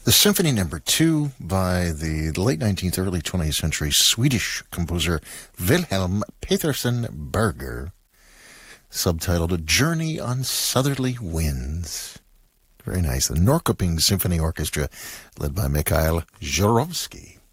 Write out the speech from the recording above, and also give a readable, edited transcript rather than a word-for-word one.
The Symphony Number 2 by the late 19th, early 20th century Swedish composer Wilhelm Petersen Berger, subtitled A Journey on Southerly Winds. Very nice. The Norrköping Symphony Orchestra, led by Mikhail Zhurovsky.